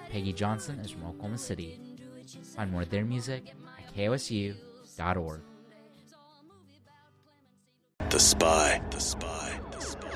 Peggy Johnson is from Oklahoma City. Find more of their music at kosu.org. The Spy.